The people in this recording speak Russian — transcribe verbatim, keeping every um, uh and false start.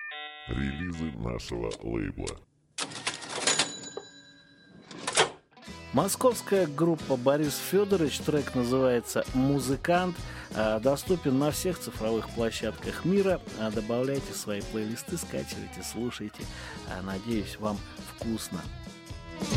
Релизы нашего лейбла. Московская группа Борис Федорович, трек называется «Музыкант», доступен на всех цифровых площадках мира. Добавляйте свои плейлисты, скачивайте, слушайте. Надеюсь, вам вкусно.